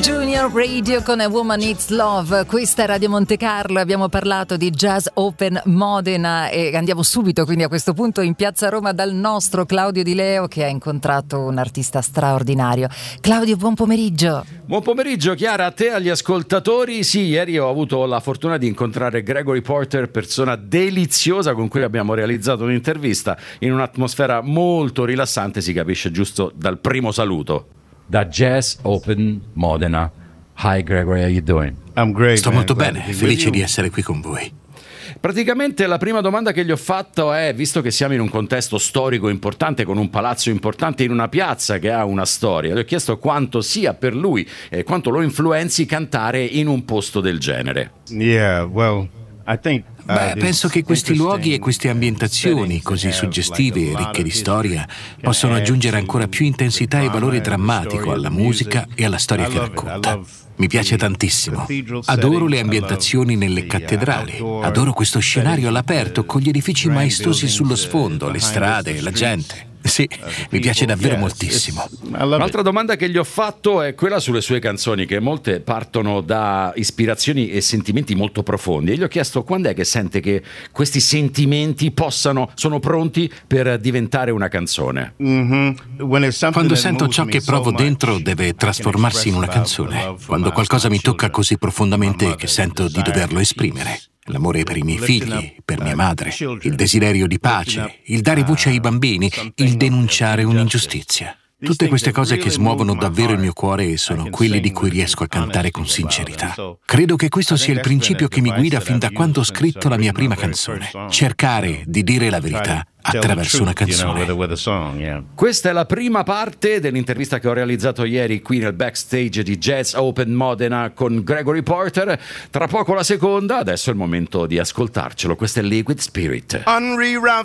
Junior Radio con A Woman Needs Love. Questa è Radio Monte Carlo. Abbiamo parlato di Jazz Open Modena e andiamo subito quindi a questo punto in Piazza Roma dal nostro Claudio Di Leo, che ha incontrato un artista straordinario. Claudio, buon pomeriggio. Buon pomeriggio Chiara, a te e agli ascoltatori. Sì, ieri ho avuto la fortuna di incontrare Gregory Porter, persona deliziosa con cui abbiamo realizzato un'intervista in un'atmosfera molto rilassante, si capisce giusto dal primo saluto. Da Jazz Open Modena. Hi Gregory, how you doing? I'm great. Sto molto bene, felice di essere qui con voi. Praticamente la prima domanda che gli ho fatto è, visto che siamo in un contesto storico importante, con un palazzo importante in una piazza che ha una storia, gli ho chiesto quanto sia per lui e quanto lo influenzi cantare in un posto del genere. Yeah, well, I think penso che questi luoghi e queste ambientazioni così suggestive e ricche di storia possono aggiungere ancora più intensità e valore drammatico alla musica e alla storia che racconta. Mi piace tantissimo. Adoro le ambientazioni nelle cattedrali. Adoro questo scenario all'aperto con gli edifici maestosi sullo sfondo, le strade, la gente. Sì, mi piace davvero moltissimo. Un'altra domanda che gli ho fatto è quella sulle sue canzoni, che molte partono da ispirazioni e sentimenti molto profondi, e gli ho chiesto quando è che sente che questi sentimenti sono pronti per diventare una canzone. Quando sento ciò che provo dentro deve trasformarsi in una canzone. Quando qualcosa mi tocca così profondamente che sento di doverlo esprimere. L'amore per i miei figli, per mia madre, il desiderio di pace, il dare voce ai bambini, il denunciare un'ingiustizia. Tutte queste cose che smuovono davvero il mio cuore e sono quelle di cui riesco a cantare con sincerità. Credo che questo sia il principio che mi guida fin da quando ho scritto la mia prima canzone. Cercare di dire la verità attraverso una canzone. Questa è la prima parte dell'intervista che ho realizzato ieri qui nel backstage di Jazz Open Modena con Gregory Porter. Tra poco la seconda, adesso è il momento di ascoltarcelo. Questo è Liquid Spirit. Unreroute